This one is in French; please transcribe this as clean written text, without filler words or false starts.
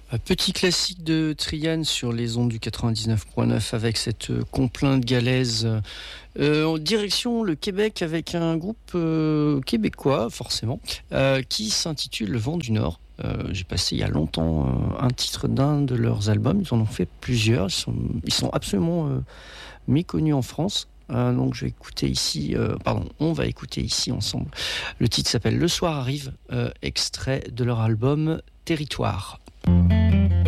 Un petit classique de Trian sur les ondes du 99.9 avec cette complainte galaise en direction le Québec avec un groupe québécois forcément qui s'intitule Le Vent du Nord. J'ai passé il y a longtemps un titre d'un de leurs albums, ils en ont fait plusieurs, ils sont absolument méconnus en France. Donc on va écouter ici ensemble. Le titre s'appelle Le Soir arrive, extrait de leur album Territoire.